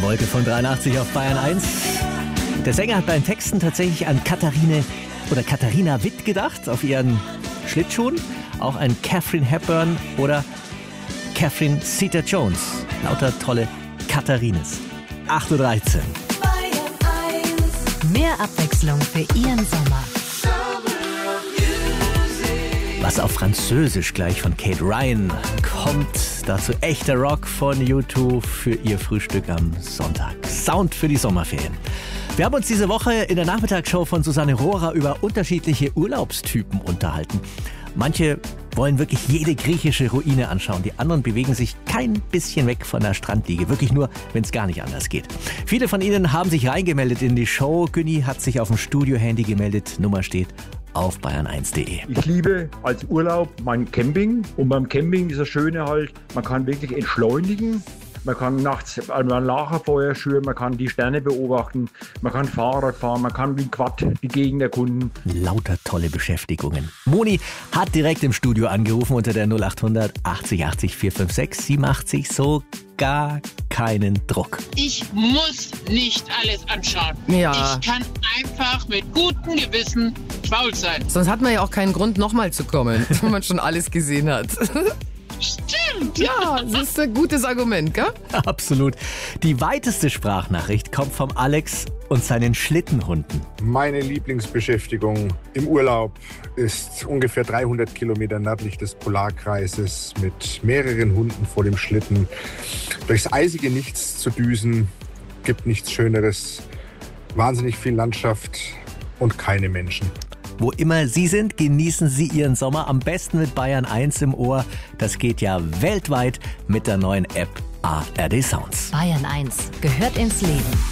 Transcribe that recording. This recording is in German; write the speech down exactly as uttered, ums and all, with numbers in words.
Traumwolke von dreiundachtzig auf Bayern eins. Der Sänger hat bei den Texten tatsächlich an Katharine oder Katharina Witt gedacht, auf ihren Schlittschuhen. Auch an Katharine Hepburn oder Catherine Zeta-Jones. Lauter tolle Katharines. acht Uhr dreizehn. Mehr Abwechslung für Ihren Sommer. Was auf Französisch gleich von Kate Ryan kommt. Dazu echter Rock von U zwei für Ihr Frühstück am Sonntag. Sound für die Sommerferien. Wir haben uns diese Woche in der Nachmittagsshow von Susanne Rohrer über unterschiedliche Urlaubstypen unterhalten. Manche wollen wirklich jede griechische Ruine anschauen. Die anderen bewegen sich kein bisschen weg von der Strandliege. Wirklich nur, wenn es gar nicht anders geht. Viele von Ihnen haben sich reingemeldet in die Show. Günni hat sich auf dem Studio-Handy gemeldet. Nummer steht auf bayern eins punkt de. Ich liebe als Urlaub mein Camping. Und beim Camping ist das Schöne halt, man kann wirklich entschleunigen. Man kann nachts ein Lagerfeuer schüren, man kann die Sterne beobachten, man kann Fahrrad fahren, man kann wie Quad die Gegend erkunden. Lauter tolle Beschäftigungen. Moni hat direkt im Studio angerufen unter der null acht hundert achtzig achtzig vier fünf sechs. Sie macht sich so gar keinen Druck. Ich muss nicht alles anschauen. Ja. Ich kann einfach mit gutem Gewissen faul sein. Sonst hat man ja auch keinen Grund, nochmal zu kommen, wenn man schon alles gesehen hat. Stimmt. Ja, das ist ein gutes Argument, gell? Absolut. Die weiteste Sprachnachricht kommt vom Alex und seinen Schlittenhunden. Meine Lieblingsbeschäftigung im Urlaub ist ungefähr dreihundert Kilometer nördlich des Polarkreises mit mehreren Hunden vor dem Schlitten. Durchs eisige Nichts zu düsen, gibt nichts Schöneres. Wahnsinnig viel Landschaft und keine Menschen. Wo immer Sie sind, genießen Sie Ihren Sommer am besten mit Bayern eins im Ohr. Das geht ja weltweit mit der neuen App A R D Sounds. Bayern eins gehört ins Leben.